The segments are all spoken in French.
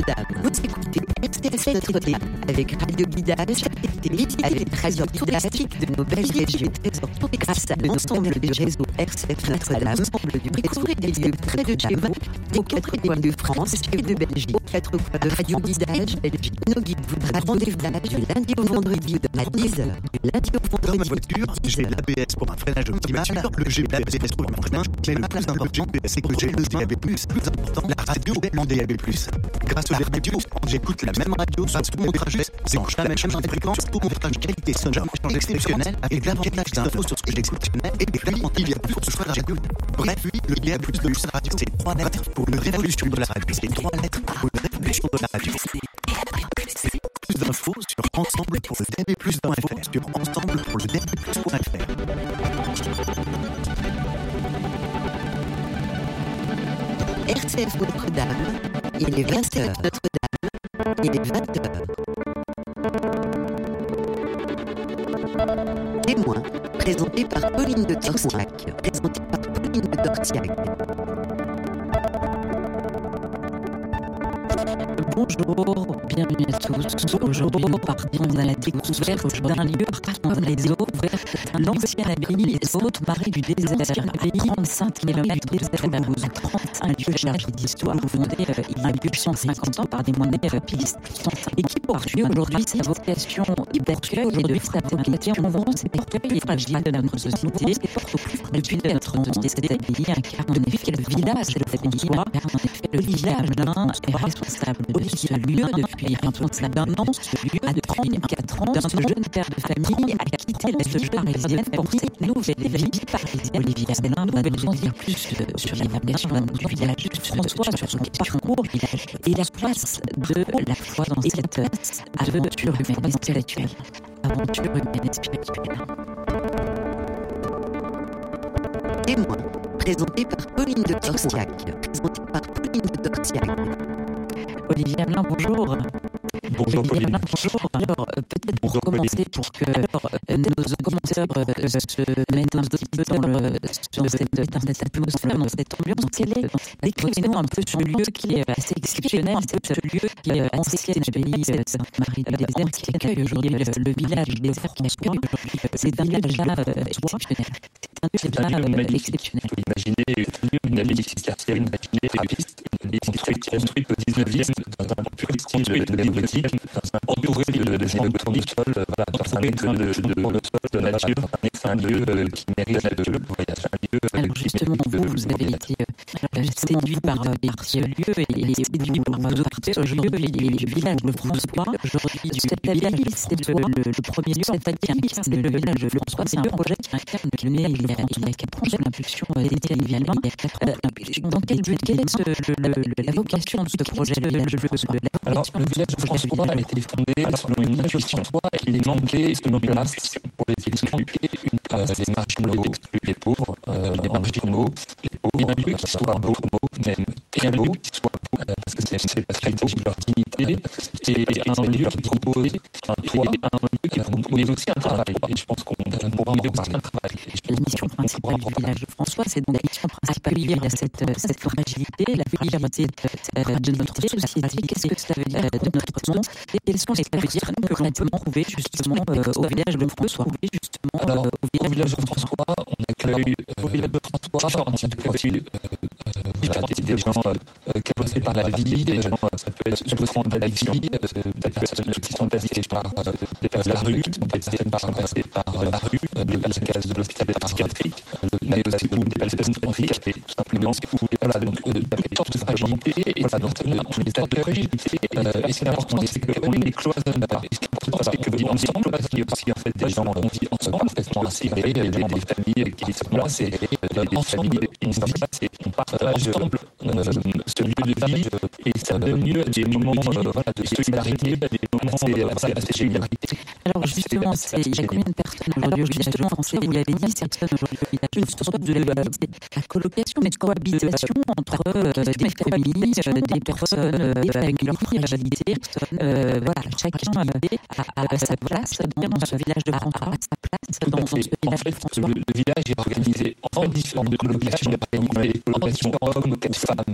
Notre-Dame. Vous écoutez RCF Notre-Dame avec Radio Guidage, avec Radio touristique de nos belles régions. Grâce à l'ensemble du réseau RCF Notre-Dame, découvrez des lieux près de chez vous, aux 4 coins de France et de Belgique, aux 4 coins de Radio Guidage Belgique. Nos guides vous rendez-vous du lundi au vendredi à 10h. Du lundi au vendredi. Dans ma voiture, j'ai l'ABS pour un freinage optimal, le GPS pour mon freinage, mais le plus important, c'est que j'ai le DAB+. Plus important, la radio en DAB+. Grâce à la radio, j'écoute la même radio sur tout mon trajet, j'écoute la même fréquence, tout mon trajet qualité sonore, échange exceptionnel, avec davantage d'infos sur ce que j'écoute, et évidemment, il y a plus pour ce choix de radio. Bref, le DAB+, de la radio, c'est 3 lettres pour une révolution de la radio. C'est 3 lettres pour une révolution de la radio. Plus d'infos sur Ensemble pour le DAB+.fr, sur Ensemble pour le DAB+.fr. RCF Notre-Dame, il est 20h. Notre-Dame, il est 20h. Témoin, présenté par Pauline de Torsiac. Bonjour, bienvenue à tous. Aujourd'hui, nous partons à la découverte d'un lieu partant des eaux vers l'ancienne abbaye des Hautes-Maries du désert, abbaye 35 km des Toulouse. Un lieu chargé d'histoire fondé il y a plus de 150 ans par des monnaies pistes et qui poursuit aujourd'hui sa vocation hyperactuelle et de fabrication ces portefeuilles fragiles de notre société. Depuis notre nom de cette abbaye incarne en effet le village de l'abbaye, le village d'un est responsable de ce lieu depuis un peu d'un an. Ce lieu a depuis 4 ans, ce jeune père de famille a quitté la région parisienne pour cette nouvelle vie parisienne. Olivier Asselin va nous en dire plus sur l'évaluation du village de François, sur son parcours et la place de la foi dans cette aventure humaine et spirituelle. Aventure humaine et spirituelle. Témoin, présenté par Pauline de Torsiac. Olivier Hamelin, bonjour. Bonjour Pauline. Bonjour. Alors, peut-être pour commencer, pour que nos auditeurs se mettent un petit peu dans cette atmosphère, dans cette ambiance, décrivez-nous un peu ce lieu qui est assez exceptionnel, ce lieu qui est ancienne abbaye Sainte-Marie du désert, qui accueille aujourd'hui le village désert qui accueille aujourd'hui. C'est un village-là exceptionnel. C'est un village exceptionnel. Imaginez une abbaye cistercienne, imaginez une abbaye construite au 19e dans un pur style de néogothique, entouré de tournesols, dans un écrin de tournesol de nature, un lieu qui mérite le voyage. Alors justement, vous avez été séduit par ce lieu et séduit par ce lieu et le village de François. Aujourd'hui, cet village, c'est le premier lieu, cette famille qui incarne le village de François. C'est un projet qui incarne le nez il y a 4 ans sous l'impulsion d'Étienne Vialin. Dans quel but, quelle est la vocation de ce projet, le village de François? Alors, le village de François a été fondé selon une intuition. Il manquait une place pour les marginaux, une place des marginaux les pauvres, les marginaux, les pauvres, un lieu qui soit beau, même, et un lieu qui soit beau, parce que c'est la qualité de leur dignité, et un lieu qui propose un toit, un lieu qui propose aussi un travail. Et je pense qu'on pourra en reparler un travail. La mission principale du village de François, c'est donc la mission principale de vivre cette fragilité, la fragilité de notre société. Qu'est-ce que ça veut dire de notre monde et quels sont les plaisirs que l'on peut trouver justement au village de François. Alors, au village de François, on accueille au village de François, on accueille des gens cabossés par la vie, des gens, ça peut être souffrant de la vie, des personnes qui sont passées par la rue, des personnes passées par la rue, des personnes de l'hôpital psychiatrique, mais aussi des personnes handicapées, tout simplement. Voilà, donc, il y a une sorte de fragilité, et voilà, donc, on les accueille, et c'est important, c'est qu'on les cloisonne pas. Et ce qui est important, c'est que vivent ensemble, parce qu'il y a aussi, en fait, des gens, on vit ensemble, parfaitement rassemblés, des familles qui sont là, c'est ensemble, on vit, on partage ensemble ce lieu de vie, et ça donne lieu à des moments de solidarité, à des moments de solidarité. Alors Alors justement, il y a combien de personnes aujourd'hui au village français? Vous l'avez dit, ces personnes aujourd'hui au village, une sorte de la colocation, mais de cohabitation entre des familles, des personnes, des familles, fragilités. Voilà, chacun a sa place dans ce village de François, sa place dans ce village de François. Le village est organisé en différentes colocations. On a des colocations hommes, femmes.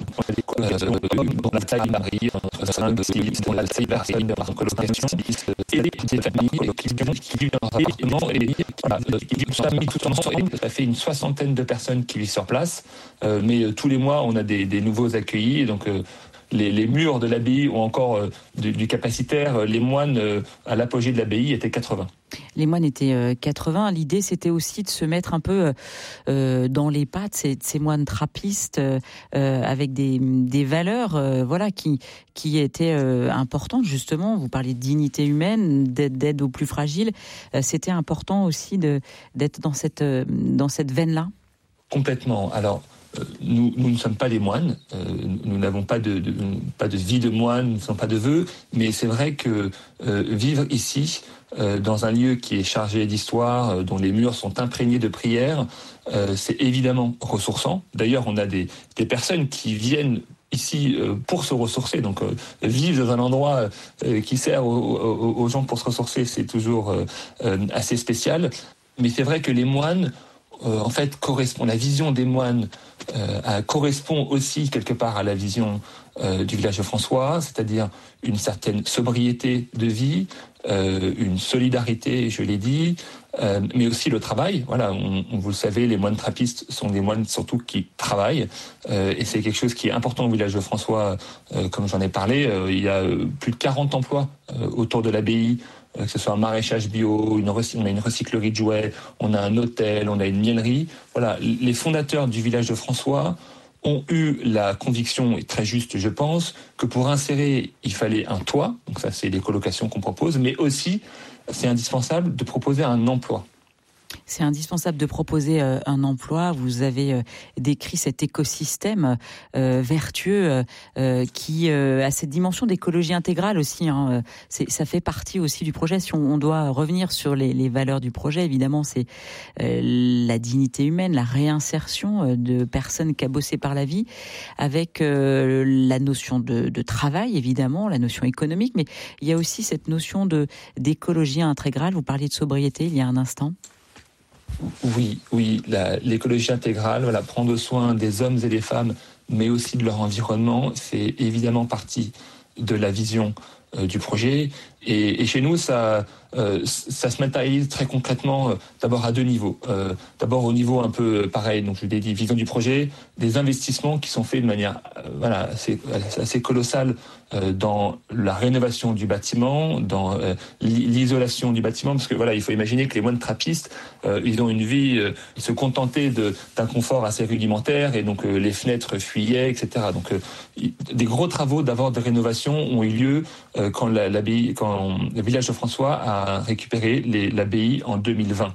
Dans la taille Marie, entre 5 et 6, dans la taille personnes par colocation, et des familles qui vivent rapidement et qui sont mis tout ensemble. Ça fait une 60aine de personnes qui vivent sur place, mais tous les mois on a des nouveaux accueillis, et donc les murs de l'abbaye ou encore du capacitaire, les moines à l'apogée de l'abbaye étaient 80. Les moines étaient 80. L'idée, c'était aussi de se mettre un peu dans les pas de ces moines trappistes avec des valeurs voilà, qui étaient importantes, justement. Vous parliez de dignité humaine, d'aide aux plus fragiles. C'était important aussi d'être dans cette veine-là. Complètement. Alors, nous ne sommes pas des moines, nous n'avons pas de vie de moine, nous ne sommes pas de vœux, mais c'est vrai que vivre ici, dans un lieu qui est chargé d'histoire, dont les murs sont imprégnés de prières, c'est évidemment ressourçant. D'ailleurs, on a des personnes qui viennent ici pour se ressourcer, donc vivre dans un endroit qui sert aux gens pour se ressourcer, c'est toujours assez spécial. Mais c'est vrai que les moines, en fait, correspond. La vision des moines correspond aussi quelque part à la vision du village de François, c'est-à-dire une certaine sobriété de vie, une solidarité, je l'ai dit, mais aussi le travail. Voilà, vous le savez, les moines trappistes sont des moines surtout qui travaillent, et c'est quelque chose qui est important au village de François, comme j'en ai parlé. Il y a plus de 40 emplois autour de l'abbaye, que ce soit un maraîchage bio, on a une recyclerie de jouets, on a un hôtel, on a une miellerie. Voilà, les fondateurs du village de François ont eu la conviction, et très juste je pense, que pour insérer, il fallait un toit, donc ça c'est les colocations qu'on propose, mais aussi c'est indispensable de proposer un emploi. C'est indispensable de proposer un emploi. Vous avez décrit cet écosystème vertueux qui a cette dimension d'écologie intégrale aussi. Hein. Ça fait partie aussi du projet. Si on doit revenir sur les valeurs du projet, évidemment, c'est la dignité humaine, la réinsertion de personnes cabossées par la vie, avec la notion de travail, évidemment, la notion économique, mais il y a aussi cette notion d'écologie intégrale. Vous parliez de sobriété il y a un instant. Oui, l'écologie intégrale, voilà, prendre soin des hommes et des femmes, mais aussi de leur environnement, c'est évidemment partie de la vision du projet. Et chez nous, ça se matérialise très concrètement, d'abord à deux niveaux. D'abord au niveau un peu pareil, donc je l'ai dit, vision du projet, des investissements qui sont faits de manière assez colossale dans la rénovation du bâtiment, dans l'isolation du bâtiment, parce que voilà, il faut imaginer que les moines trappistes, ils ont une vie, ils se contentaient d'un confort assez rudimentaire, et donc les fenêtres fuyaient, etc. Donc des gros travaux d'abord de rénovation ont eu lieu quand le village de François a récupéré l'abbaye en 2020.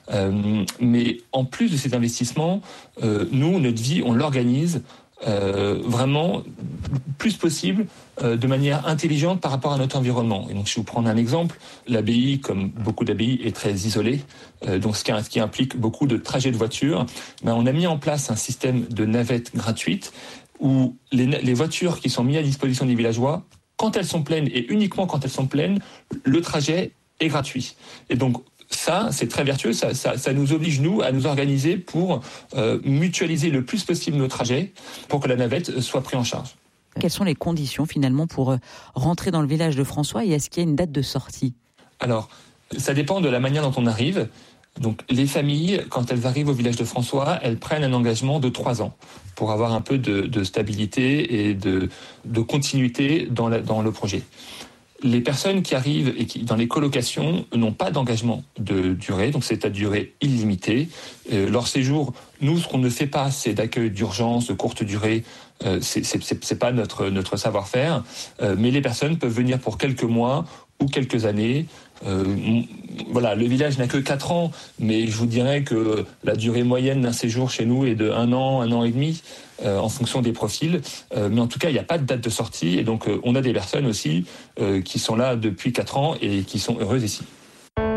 Mais en plus de ces investissements, nous, notre vie, on l'organise vraiment plus possible, de manière intelligente par rapport à notre environnement. Et donc, je vais vous prendre un exemple. L'abbaye, comme beaucoup d'abbayes, est très isolée, donc ce qui implique beaucoup de trajets de voiture. On a mis en place un système de navettes gratuites où les voitures qui sont mises à disposition des villageois, quand elles sont pleines, et uniquement quand elles sont pleines, le trajet est gratuit. Et donc, ça, c'est très vertueux, ça nous oblige, nous, à nous organiser pour mutualiser le plus possible nos trajets, pour que la navette soit prise en charge. Quelles sont les conditions, finalement, pour rentrer dans le village de François, et est-ce qu'il y a une date de sortie ? Alors, ça dépend de la manière dont on arrive. Donc, les familles, quand elles arrivent au village de François, elles prennent un engagement de 3 ans pour avoir un peu de stabilité et de continuité dans le projet. Les personnes qui arrivent et qui, dans les colocations, n'ont pas d'engagement de durée, donc c'est à durée illimitée. Leur séjour, nous, ce qu'on ne fait pas, c'est d'accueil d'urgence, de courte durée. C'est pas notre savoir-faire. Mais les personnes peuvent venir pour quelques mois ou quelques années. Voilà, le village n'a que 4 ans, mais je vous dirais que la durée moyenne d'un séjour chez nous est de 1 an et demi, en fonction des profils. Mais en tout cas, il n'y a pas de date de sortie, et donc on a des personnes aussi qui sont là depuis 4 ans et qui sont heureuses ici.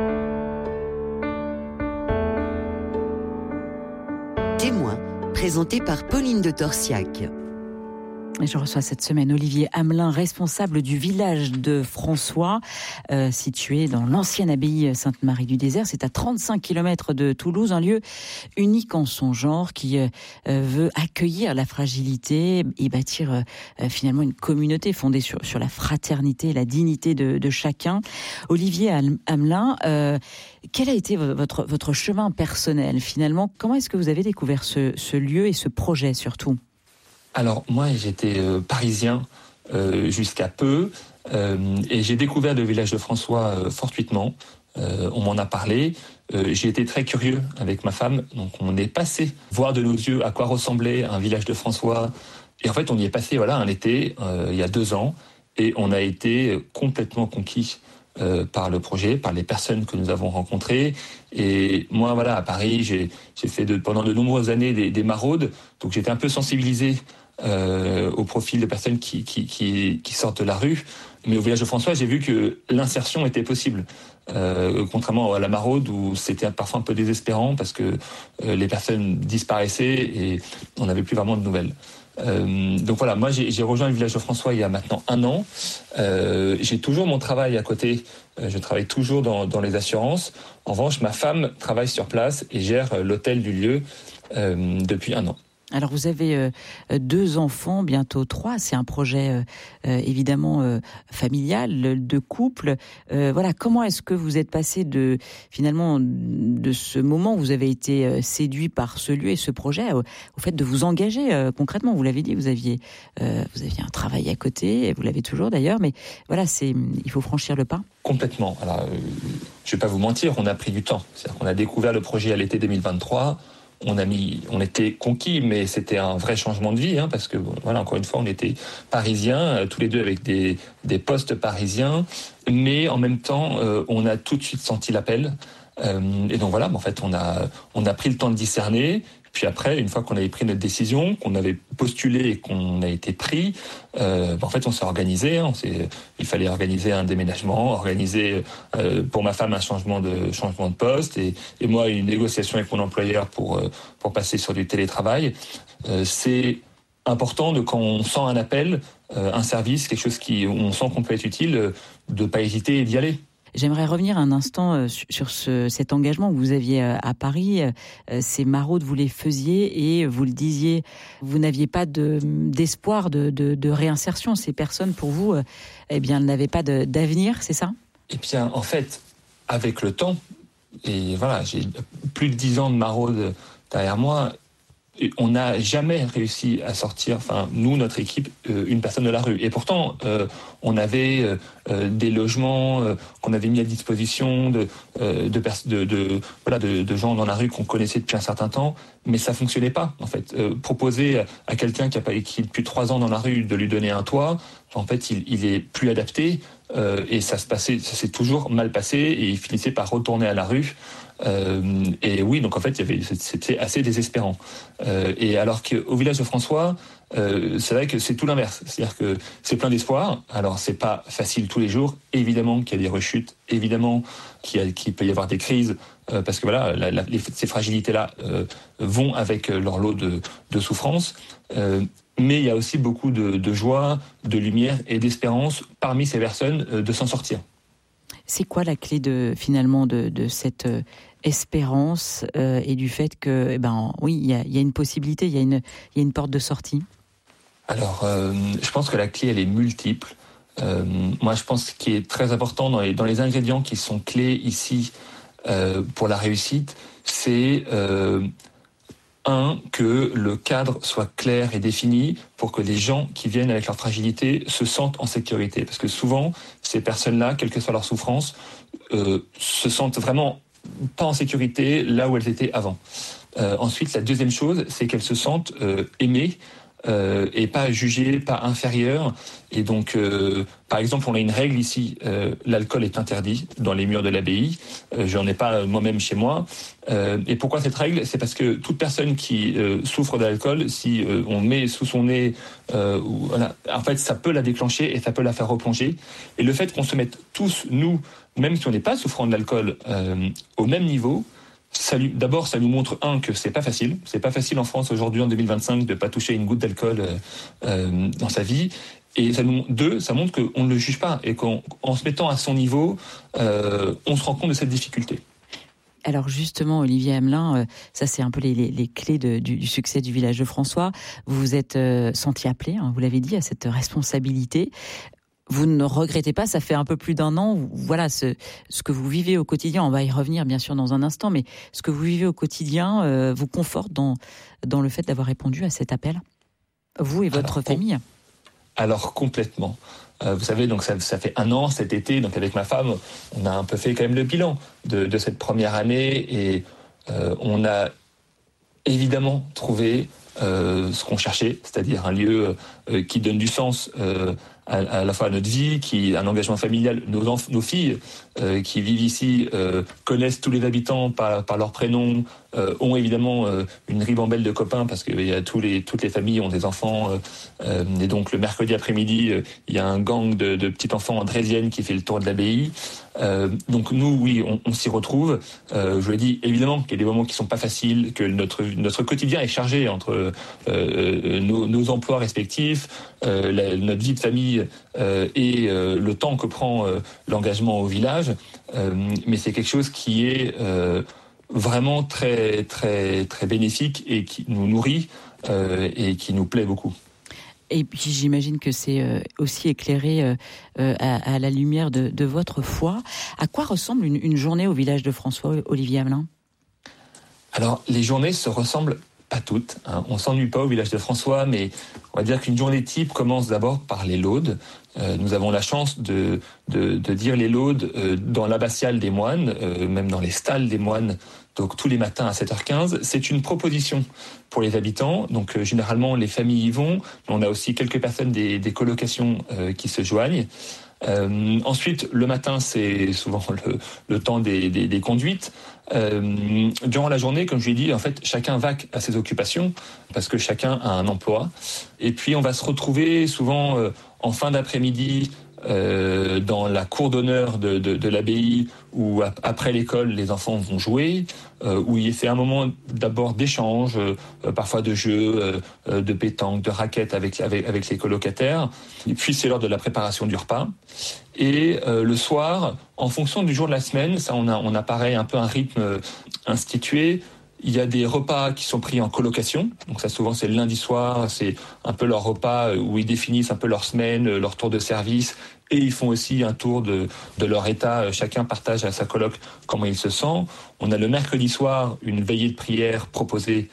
présenté par Pauline de Torsiac. Et je reçois cette semaine Olivier Hamelin, responsable du village de François, situé dans l'ancienne abbaye Sainte-Marie-du-Désert. C'est à 35 km de Toulouse, un lieu unique en son genre qui veut accueillir la fragilité et bâtir finalement une communauté fondée sur la fraternité et la dignité de chacun. Olivier Hamelin, quel a été votre chemin personnel finalement? Comment est-ce que vous avez découvert ce lieu et ce projet surtout? Alors moi j'étais parisien jusqu'à peu et j'ai découvert le village de François fortuitement. On m'en a parlé. J'ai été très curieux avec ma femme, donc on est passé voir de nos yeux à quoi ressemblait un village de François. Et en fait on y est passé un été il y a 2 ans et on a été complètement conquis par le projet, par les personnes que nous avons rencontrées. Et moi à Paris j'ai fait pendant de nombreuses années des maraudes, donc j'étais un peu sensibilisé au profil de personnes qui sortent de la rue. Mais au village de François, j'ai vu que l'insertion était possible. Contrairement à la maraude où c'était parfois un peu désespérant parce que les personnes disparaissaient et on n'avait plus vraiment de nouvelles. Donc moi j'ai rejoint le village de François il y a maintenant 1 an. J'ai toujours mon travail à côté. Je travaille toujours dans les assurances. En revanche, ma femme travaille sur place et gère l'hôtel du lieu depuis 1 an. Alors vous avez 2 enfants, bientôt 3. C'est un projet évidemment familial, de couple. Comment est-ce que vous êtes passé de ce moment où vous avez été séduit par ce lieu et ce projet au fait de vous engager concrètement? Vous l'avez dit, vous aviez un travail à côté, et vous l'avez toujours d'ailleurs, mais il faut franchir le pas. Complètement. Alors je vais pas vous mentir, on a pris du temps. C'est-à-dire qu'on a découvert le projet à l'été 2023. On était conquis, mais c'était un vrai changement de vie, parce que encore une fois, on était parisiens, tous les deux avec des postes parisiens, mais en même temps, on a tout de suite senti l'appel. Et donc en fait, on a pris le temps de discerner. Puis après, une fois qu'on avait pris notre décision, qu'on avait postulé et qu'on a été pris, en fait, on s'est organisé. Il fallait organiser un déménagement, organiser pour ma femme un changement de poste et moi une négociation avec mon employeur pour passer sur du télétravail. C'est important quand on sent un appel, un service, quelque chose où on sent qu'on peut être utile, de pas hésiter et d'y aller. J'aimerais revenir un instant sur cet engagement que vous aviez à Paris. Ces maraudes, vous les faisiez et vous le disiez, vous n'aviez pas d'espoir de réinsertion. Ces personnes, pour vous, elles n'avaient pas d'avenir, c'est ça? Eh bien, en fait, avec le temps, et j'ai plus de 10 ans de maraude derrière moi, on n'a jamais réussi à sortir, nous, notre équipe, une personne de la rue. Et pourtant, on avait des logements qu'on avait mis à disposition de gens dans la rue qu'on connaissait depuis un certain temps, mais ça fonctionnait pas. En fait, proposer à quelqu'un qui est depuis 3 ans dans la rue de lui donner un toit, en fait, il est plus adapté. Et ça s'est toujours mal passé et il finissait par retourner à la rue. Et oui, donc en fait, c'était assez désespérant. Et alors qu'au village de François, c'est vrai que c'est tout l'inverse. C'est-à-dire que c'est plein d'espoir. Alors, c'est pas facile tous les jours. Évidemment qu'il y a des rechutes. Évidemment qu'il peut y avoir des crises. Parce que ces fragilités-là vont avec leur lot de souffrance. Mais il y a aussi beaucoup de joie, de lumière et d'espérance parmi ces personnes de s'en sortir. C'est quoi la clé de cette espérance et du fait que, il y a une possibilité, il y a une porte de sortie? Alors, je pense que la clé, elle est multiple. Moi, je pense qu'il est très important dans les ingrédients qui sont clés ici pour la réussite, c'est que le cadre soit clair et défini pour que les gens qui viennent avec leur fragilité se sentent en sécurité. Parce que souvent, ces personnes-là, quelle que soit leur souffrance, se sentent vraiment pas en sécurité là où elles étaient avant. Ensuite, la deuxième chose, c'est qu'elles se sentent aimées et pas jugées, pas inférieures. Et donc, par exemple, on a une règle ici, l'alcool est interdit dans les murs de l'abbaye. J'en ai pas moi-même chez moi. Et pourquoi cette règle? C'est parce que toute personne qui souffre d'alcool, si on met sous son nez, en fait, ça peut la déclencher et ça peut la faire replonger. Et le fait qu'on se mette tous, nous, même si on n'est pas souffrant de l'alcool, au même niveau, D'abord, ça nous montre, que c'est pas facile. C'est pas facile en France aujourd'hui, en 2025, de pas toucher une goutte d'alcool dans sa vie. Et ça montre qu'on ne le juge pas et qu'en se mettant à son niveau, on se rend compte de cette difficulté. Alors justement, Olivier Hamelin, ça c'est un peu les clés du succès du village de François. Vous vous êtes senti appelé, vous l'avez dit, à cette responsabilité. Vous ne regrettez pas, ça fait un peu plus d'un an, voilà, ce que vous vivez au quotidien, on va y revenir bien sûr dans un instant, mais ce que vous vivez au quotidien vous conforte dans le fait d'avoir répondu à cet appel, vous et votre famille. Alors complètement. Vous savez, donc ça fait un an cet été, donc avec ma femme, on a un peu fait quand même le bilan de cette première année et on a évidemment trouvé ce qu'on cherchait, c'est-à-dire un lieu qui donne du sens à la fois à notre vie, un engagement familial. Nos filles qui vivent ici connaissent tous les habitants par leur prénom, ont évidemment une ribambelle de copains parce que toutes les familles ont des enfants et donc le mercredi après-midi il y a un gang de petits enfants andrésiennes qui fait le tour de l'abbaye. Donc nous, oui, on s'y retrouve. Je l'ai dit, évidemment qu'il y a des moments qui sont pas faciles, que notre quotidien est chargé entre nos emplois respectifs, notre vie de famille et le temps que prend l'engagement au village. Mais c'est quelque chose qui est vraiment très très très bénéfique et qui nous nourrit et qui nous plaît beaucoup. Et puis j'imagine que c'est aussi éclairé à la lumière de votre foi. À quoi ressemble une journée au village de François, Olivier Hamelin ? Alors les journées se ressemblent pas toutes. On s'ennuie pas au village de François, mais on va dire qu'une journée type commence d'abord par les laudes. Nous avons la chance de dire les laudes dans l'abbatiale des moines, même dans les stalles des moines, donc tous les matins à 7h15. C'est une proposition pour les habitants, donc généralement les familles y vont, mais on a aussi quelques personnes des colocations qui se joignent. Ensuite, le matin, c'est souvent le temps des conduites. Durant la journée, comme je l'ai dit, en fait, chacun vaque à ses occupations parce que chacun a un emploi. Et puis, on va se retrouver souvent en fin d'après-midi dans la cour d'honneur de l'abbaye où après l'école les enfants vont jouer, où il fait un moment d'abord d'échange, parfois de jeu, de pétanque, de raquettes avec les colocataires. Et puis c'est l'heure de la préparation du repas. Et le soir, en fonction du jour de la semaine, ça on a pareil un peu un rythme institué. Il y a des repas qui sont pris en colocation. Donc ça, souvent, c'est le lundi soir. C'est un peu leur repas où ils définissent un peu leur semaine, leur tour de service. Et ils font aussi un tour de leur état. Chacun partage à sa coloc comment il se sent. On a le mercredi soir une veillée de prière proposée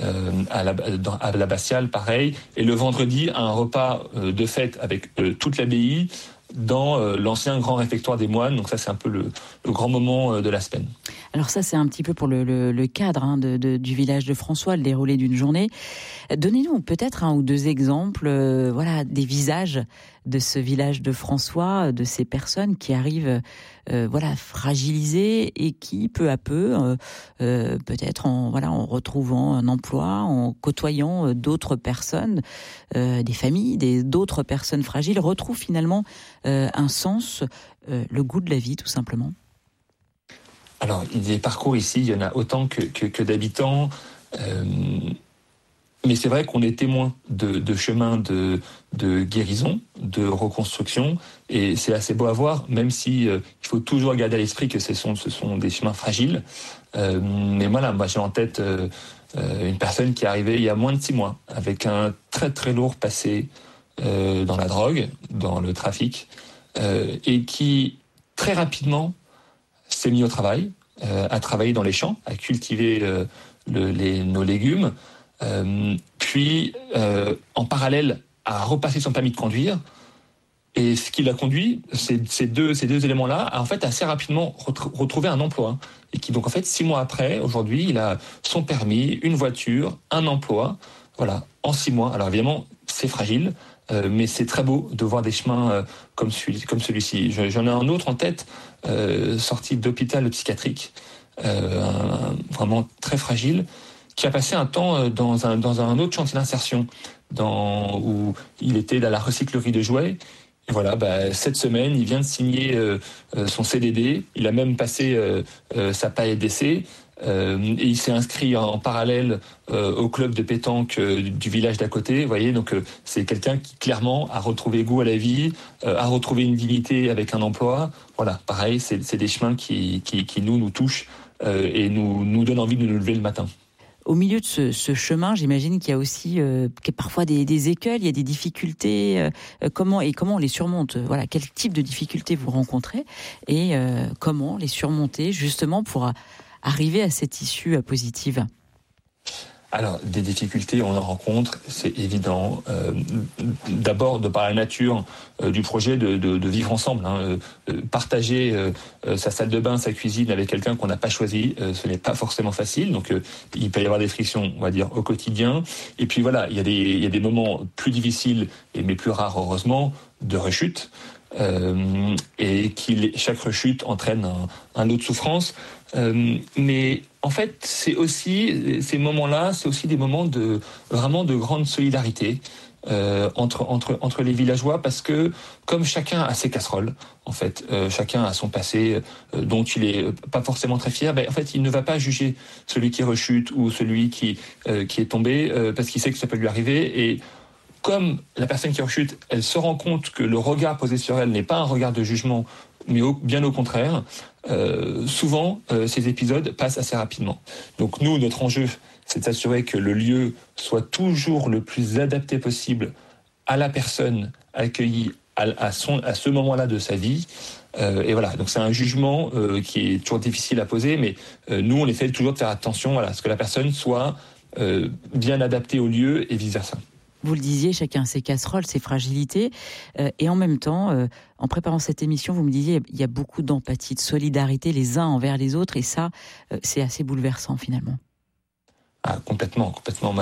à l'abbatiale, pareil. Et le vendredi, un repas de fête avec toute l'abbaye dans l'ancien grand réfectoire des moines. Donc ça, c'est un peu le grand moment de la semaine. Alors ça, c'est un petit peu pour le cadre du village de François, le déroulé d'une journée. Donnez-nous peut-être un ou deux exemples des visages de ce village de François, de ces personnes qui arrivent fragilisées et qui, peu à peu, peut-être en retrouvant un emploi, en côtoyant d'autres personnes, des familles, d'autres personnes fragiles, retrouvent finalement un sens, le goût de la vie, tout simplement. Alors, des parcours ici, il y en a autant que d'habitants. Mais c'est vrai qu'on est témoin de chemins de guérison, de reconstruction. Et c'est assez beau à voir, même si il faut toujours garder à l'esprit que ce sont des chemins fragiles. Mais moi, j'ai en tête une personne qui est arrivée il y a moins de 6 mois, avec un très très lourd passé dans la drogue, dans le trafic, et qui très rapidement s'est mis au travail, à travailler dans les champs, à cultiver nos légumes, puis en parallèle à repasser son permis de conduire. Et ce qui l'a conduit, ces deux éléments-là, à en fait assez rapidement retrouver un emploi. Et qui donc en fait 6 mois après, aujourd'hui, il a son permis, une voiture, un emploi, voilà, en 6 mois. Alors évidemment, c'est fragile. Mais c'est très beau de voir des chemins comme celui-ci. J'en ai un autre en tête, sorti d'hôpital psychiatrique, vraiment très fragile, qui a passé un temps dans un autre chantier d'insertion, où il était dans la recyclerie de jouets. Et voilà, cette semaine, il vient de signer son CDD. Il a même passé sa période d'essai. Et il s'est inscrit en parallèle au club de pétanque du village d'à côté. Vous voyez, donc c'est quelqu'un qui clairement a retrouvé goût à la vie, a retrouvé une dignité avec un emploi. Voilà, pareil, c'est des chemins qui nous touchent et nous donnent envie de nous lever le matin. Au milieu de ce chemin, j'imagine qu'il y a aussi parfois des écueils, il y a des difficultés. Comment on les surmonte ? Voilà, quel type de difficultés vous rencontrez et comment les surmonter justement pour arriver à cette issue positive ? Alors, des difficultés, on en rencontre, c'est évident. D'abord, de par la nature du projet, de vivre ensemble. Partager sa salle de bain, sa cuisine avec quelqu'un qu'on n'a pas choisi, ce n'est pas forcément facile. Donc, il peut y avoir des frictions, on va dire, au quotidien. Et puis voilà, il y a des moments plus difficiles, mais plus rares, heureusement, de rechute. Et chaque rechute entraîne un lot de souffrance. Mais en fait, c'est aussi ces moments-là, c'est aussi des moments de grande solidarité entre les villageois, parce que comme chacun a ses casseroles, en fait, chacun a son passé dont il est pas forcément très fier. En fait, il ne va pas juger celui qui rechute ou celui qui est tombé parce qu'il sait que ça peut lui arriver. Et comme la personne qui rechute, elle se rend compte que le regard posé sur elle n'est pas un regard de jugement, mais bien au contraire, souvent, ces épisodes passent assez rapidement. Donc nous, notre enjeu, c'est de s'assurer que le lieu soit toujours le plus adapté possible à la personne accueillie à ce moment-là de sa vie. Et voilà, donc c'est un jugement qui est toujours difficile à poser, mais nous, on essaie toujours de faire attention à ce que la personne soit bien adaptée au lieu et vice-versa. Vous le disiez, chacun ses casseroles, ses fragilités. Et en même temps, en préparant cette émission, vous me disiez, il y a beaucoup d'empathie, de solidarité les uns envers les autres. Et ça, c'est assez bouleversant finalement. Ah, complètement.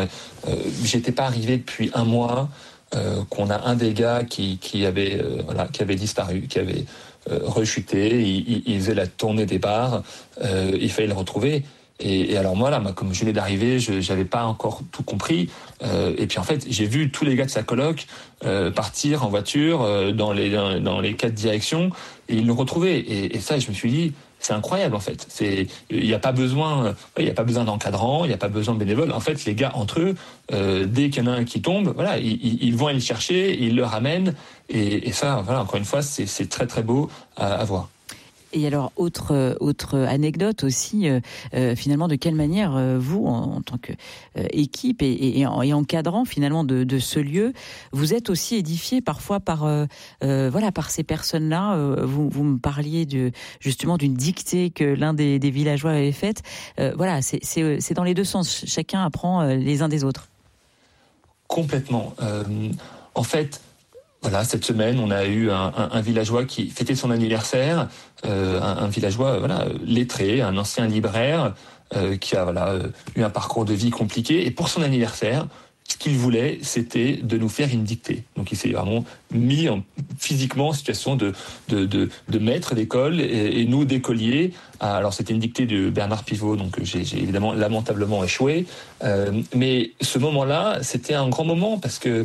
J'étais pas arrivé depuis un mois qu'on a un des gars qui avait disparu, qui avait rechuté. Il faisait la tournée des bars. Il fallait le retrouver. Et alors moi, comme je venais d'arriver, je n'avais pas encore tout compris. Et puis en fait, j'ai vu tous les gars de sa coloc partir en voiture dans les 4 directions, et ils l'ont retrouvé. Et ça, je me suis dit, c'est incroyable en fait. Il n'y a pas besoin d'encadrants, il n'y a pas besoin de bénévoles. En fait, les gars entre eux, dès qu'il y en a un qui tombe, voilà, ils vont aller le chercher, ils le ramènent. Et ça, voilà, encore une fois, c'est très très beau à voir. Et alors, autre anecdote aussi, finalement, de quelle manière vous, en tant qu'équipe et encadrant finalement de ce lieu, vous êtes aussi édifié parfois par ces personnes-là. Vous me parliez justement d'une dictée que l'un des villageois avait faite. C'est dans les deux sens. Chacun apprend les uns des autres. Complètement. En fait. Voilà, cette semaine, on a eu un villageois qui fêtait son anniversaire, un villageois lettré, un ancien libraire qui a eu un parcours de vie compliqué. Et pour son anniversaire, ce qu'il voulait, c'était de nous faire une dictée. Donc il s'est vraiment mis physiquement en situation de maître d'école et nous d'écoliers. Alors c'était une dictée de Bernard Pivot, donc j'ai évidemment lamentablement échoué. Mais ce moment-là, c'était un grand moment parce que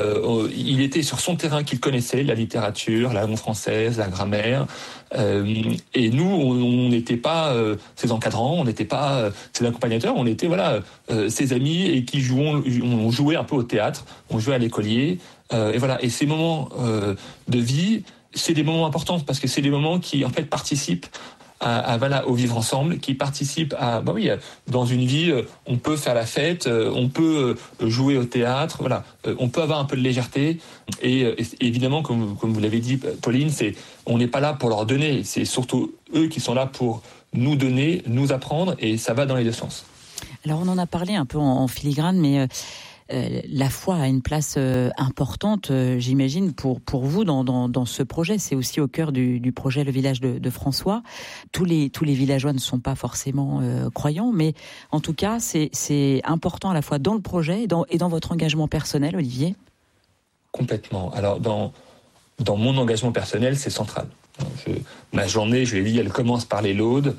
il était sur son terrain qu'il connaissait, la littérature, la langue française, la grammaire. Et nous, on n'était pas ses encadrants, on n'était pas ses accompagnateurs, on était ses amis et qui on jouait un peu au théâtre, on jouait à l'écolier. Et ces moments de vie, c'est des moments importants parce que c'est des moments qui en fait participent au vivre ensemble, qui participent dans une vie, on peut faire la fête, on peut jouer au théâtre, on peut avoir un peu de légèreté. Et évidemment, comme vous l'avez dit, Pauline, on n'est pas là pour leur donner, c'est surtout eux qui sont là pour nous donner, nous apprendre, et ça va dans les deux sens. Alors on en a parlé un peu en filigrane, mais la foi a une place importante, j'imagine, pour vous dans ce projet. C'est aussi au cœur du projet Le Village de François. Tous les villageois ne sont pas forcément croyants, mais en tout cas, c'est important à la fois dans le projet et dans votre engagement personnel, Olivier. Complètement. Alors, dans mon engagement personnel, c'est central. Ma journée, je l'ai dit, elle commence par les laudes.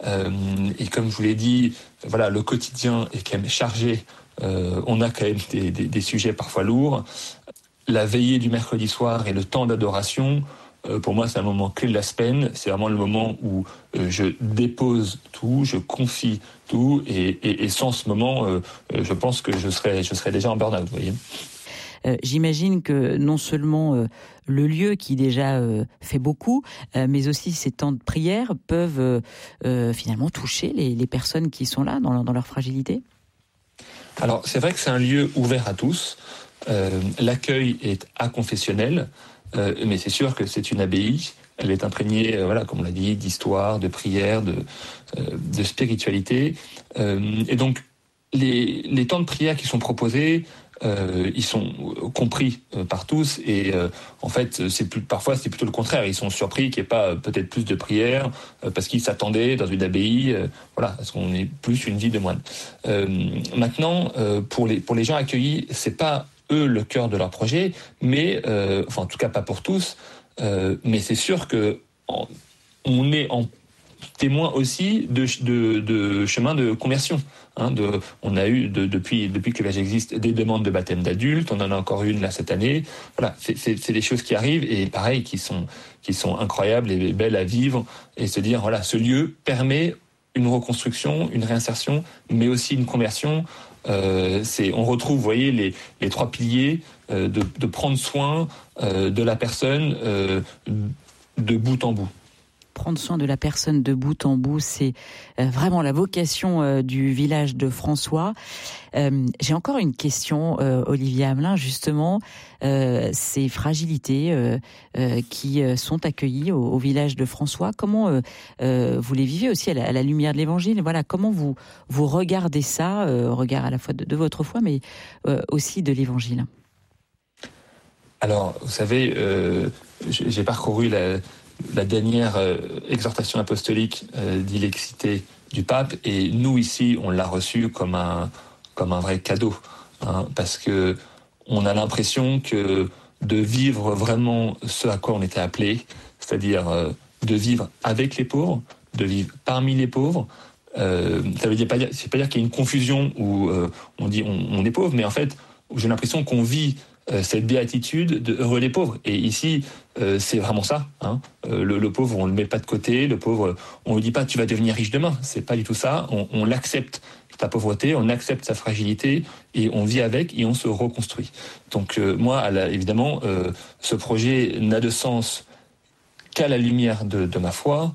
Et comme je vous l'ai dit, le quotidien est quand même chargé. On a quand même des sujets parfois lourds. la veillée du mercredi soir et le temps d'adoration, pour moi, c'est un moment clé de la semaine. C'est vraiment le moment où je dépose tout, je confie tout, et sans ce moment, je pense que je serais déjà en burn-out, vous voyez. J'imagine que non seulement le lieu qui déjà fait beaucoup, mais aussi ces temps de prière peuvent finalement toucher les personnes qui sont là dans leur fragilité. Alors, c'est vrai que c'est un lieu ouvert à tous. L'accueil est aconfessionnel, mais c'est sûr que c'est une abbaye. Elle est imprégnée, comme on l'a dit, d'histoire, de prière, de spiritualité. Et donc, les temps de prière qui sont proposés, ils sont compris par tous, et en fait, parfois c'est plutôt le contraire. Ils sont surpris qu'il n'y ait pas peut-être plus de prières, parce qu'ils s'attendaient dans une abbaye, à ce qu'on ait plus une vie de moine. Maintenant, pour les gens accueillis, c'est pas eux le cœur de leur projet, mais en tout cas pas pour tous. Mais c'est sûr que on est en témoin aussi de chemin de conversion. On a eu depuis que l'âge existe des demandes de baptême d'adultes. On en a encore une là cette année. Voilà, c'est des choses qui arrivent, et pareil, qui sont incroyables et belles à vivre, et se dire ce lieu permet une reconstruction, une réinsertion, mais aussi une conversion. On retrouve, vous voyez, les trois piliers de prendre soin de la personne de bout en bout. Prendre soin de la personne de bout en bout, c'est vraiment la vocation du village de François. J'ai encore une question, Olivier Hamelin, justement, ces fragilités qui sont accueillies au village de François. Comment vous les vivez aussi à la lumière de l'Évangile? Voilà, comment vous regardez ça, regard à la fois de votre foi, mais aussi de l'Évangile? Alors, vous savez, j'ai parcouru la dernière exhortation apostolique d'Ilexité du pape, et nous ici on l'a reçu comme un vrai cadeau, parce que on a l'impression que de vivre vraiment ce à quoi on était appelé, c'est-à-dire de vivre avec les pauvres, de vivre parmi les pauvres. Ça veut pas dire qu'il y a une confusion où on dit on est pauvre, mais en fait j'ai l'impression qu'on vit cette béatitude de heureux les pauvres. Et ici, c'est vraiment ça. Le pauvre, on le met pas de côté. Le pauvre, on lui dit pas tu vas devenir riche demain. C'est pas du tout ça. On l'accepte, sa pauvreté, on accepte sa fragilité, et on vit avec, et on se reconstruit. Donc moi, évidemment, ce projet n'a de sens qu'à la lumière de ma foi,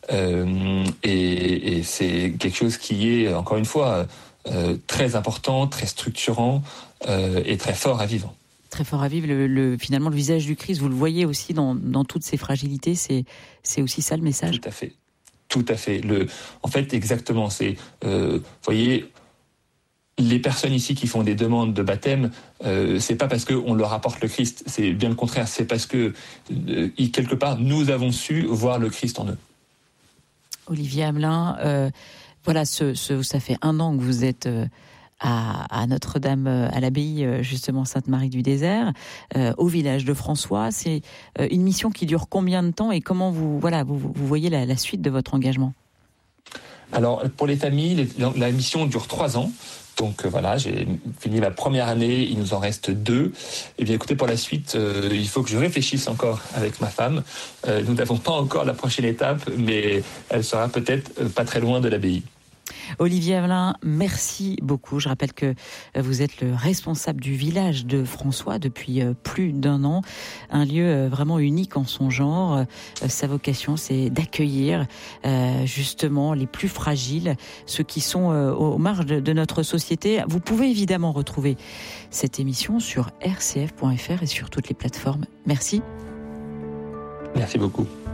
et c'est quelque chose qui est, encore une fois, très important, très structurant, et très fort à vivre. Très fort à vivre. Finalement, le visage du Christ, vous le voyez aussi dans toutes ces fragilités. C'est aussi ça le message. Tout à fait. En fait, exactement. C'est, voyez, les personnes ici qui font des demandes de baptême, c'est pas parce qu'on leur apporte le Christ. C'est bien le contraire. C'est parce que quelque part, nous avons su voir le Christ en eux. Olivier Hamelin, ça fait 1 an que vous êtes à Notre-Dame, à l'abbaye justement Sainte-Marie du Désert, au village de François. C'est une mission qui dure combien de temps, et comment vous voyez la suite de votre engagement? Alors, pour les familles, la mission dure 3 ans. Donc j'ai fini ma première année, il nous en reste 2. Eh bien écoutez, pour la suite, il faut que je réfléchisse encore avec ma femme. Nous n'avons pas encore la prochaine étape, mais elle sera peut-être pas très loin de l'abbaye. Olivier Hamelin, merci beaucoup. Je rappelle que vous êtes le responsable du village de François depuis plus d'1 an. Un lieu vraiment unique en son genre. Sa vocation, c'est d'accueillir justement les plus fragiles, ceux qui sont aux marges de notre société. Vous pouvez évidemment retrouver cette émission sur rcf.fr et sur toutes les plateformes. Merci. Merci beaucoup.